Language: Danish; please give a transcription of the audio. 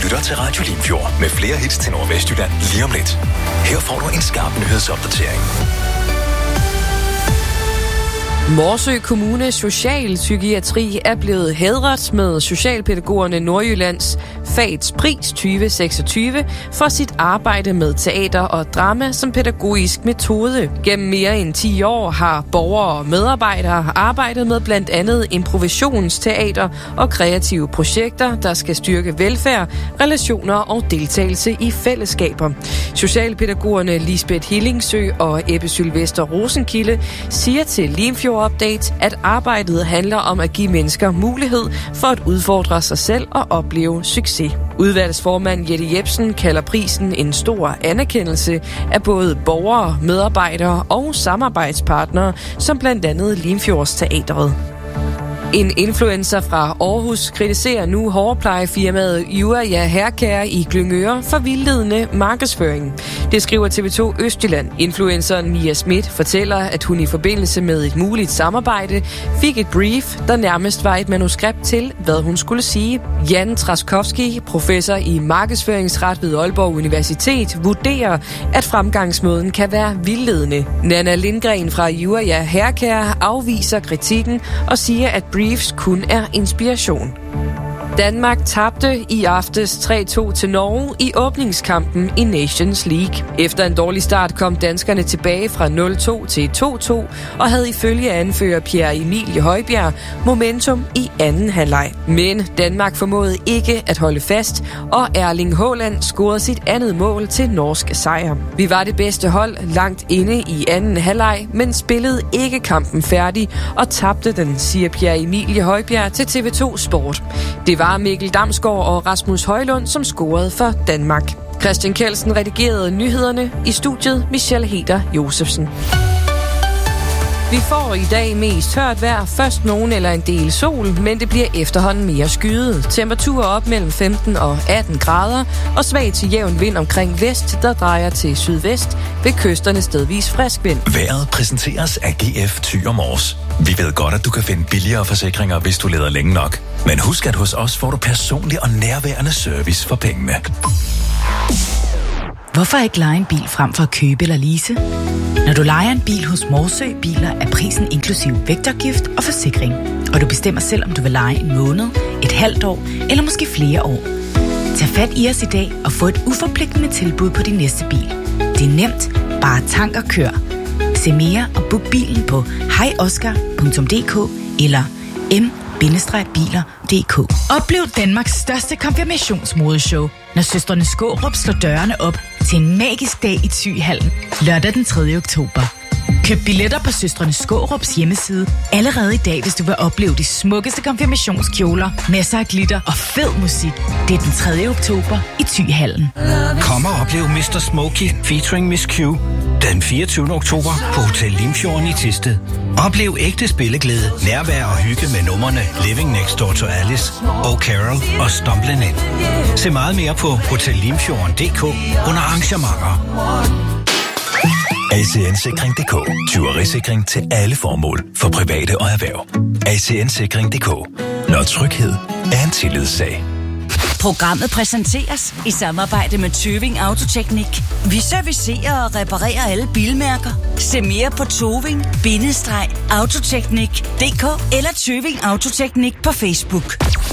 lytter til Radio Limfjord med flere hits til Nordvestjylland lige om lidt. Her får du en skarp nyhedsopdatering. Morsø Kommune Socialpsykiatri er blevet hædret med Socialpædagogerne Nordjyllands Fagets Pris 2026 for sit arbejde med teater og drama som pædagogisk metode. Gennem mere end 10 år har borgere og medarbejdere arbejdet med blandt andet improvisationsteater og kreative projekter, der skal styrke velfærd, relationer og deltagelse i fællesskaber. Socialpædagogerne Lisbeth Hillingsø og Ebbe Sylvester Rosenkilde siger til Limfjord Update, at arbejdet handler om at give mennesker mulighed for at udfordre sig selv og opleve succes. Udvalgsformand Jette Jebsen kalder prisen en stor anerkendelse af både borgere, medarbejdere og samarbejdspartnere, som blandt andet Limfjords Teatret. En influencer fra Aarhus kritiserer nu hårplejefirmaet Uraja Haircare i Glyngøre for vildledende markedsføring. Det skriver TV2 Østjylland. Influenceren Mia Schmidt fortæller, at hun i forbindelse med et muligt samarbejde fik et brief, der nærmest var et manuskript til, hvad hun skulle sige. Jan Traskowski, professor i markedsføringsret ved Aalborg Universitet, vurderer, at fremgangsmåden kan være vildledende. Nana Lindgren fra Uraja Haircare afviser kritikken og siger, at briefs kun er inspiration. Danmark tabte i aftes 3-2 til Norge i åbningskampen i Nations League. Efter en dårlig start kom danskerne tilbage fra 0-2 til 2-2 og havde ifølge anfører Pierre-Emilie Højbjerg momentum i anden halvleg. Men Danmark formåede ikke at holde fast, og Erling Haaland scorede sit andet mål til norsk sejr. Vi var det bedste hold langt inde i anden halvleg, men spillede ikke kampen færdig og tabte den, siger Pierre-Emilie Højbjerg til TV2 Sport. Det var Mikkel Damsgaard og Rasmus Højlund, som scorede for Danmark. Christian Kjeldsen redigerede nyhederne. I studiet Michelle Heder Josefsen. Vi får i dag mest tørt vejr, først nogen eller en del sol, men det bliver efterhånden mere skyet. Temperaturer op mellem 15 og 18 grader, og svag til jævn vind omkring vest, der drejer til sydvest, ved kysterne stedvis frisk vind. Vejret præsenteres af GF Thy & Mors. Vi ved godt, at du kan finde billigere forsikringer, hvis du leder længe nok. Men husk, at hos os får du personlig og nærværende service for pengene. Hvorfor ikke leje en bil frem for at købe eller lease? Når du lejer en bil hos Morsø Biler, er prisen inklusiv vægtafgift og forsikring. Og du bestemmer selv, om du vil leje en måned, et halvt år eller måske flere år. Tag fat i os i dag og få et uforpligtende tilbud på din næste bil. Det er nemt. Bare tank og kør. Se mere og book bilen på hejoskar.dk eller m-biler.dk. Oplev Danmarks største konfirmationsmodeshow, når søstrene Skårup slår dørene op til en magisk dag i Thyhallen lørdag den 3. oktober. Køb billetter på søstrene Skårups hjemmeside allerede i dag, hvis du vil opleve de smukkeste konfirmationskjoler, masser af glitter og fed musik. Det er den 3. oktober i Thyhallen. Kom og oplev Mr. Smokey featuring Miss Q den 24. oktober på Hotel Limfjorden i Thisted. Oplev ægte spilleglæde, nærvær og hygge med numrene Living Next Door to Alice, Oh Carol og Stumblin' In. Se meget mere på hotellimfjorden.dk under arrangementer. ACN-sikring.dk. Tyverisikring til alle formål for private og erhverv. ACN-sikring.dk. Når tryghed er en tillidssag. Programmet præsenteres i samarbejde med Tøving Autoteknik. Vi servicerer og reparerer alle bilmærker. Se mere på toving-autoteknik.dk eller Tøving Autoteknik på Facebook.